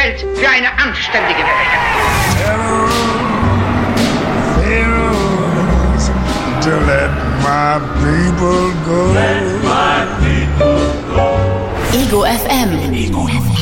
Welt für eine anständige Welt. To let my people go. Ego FM.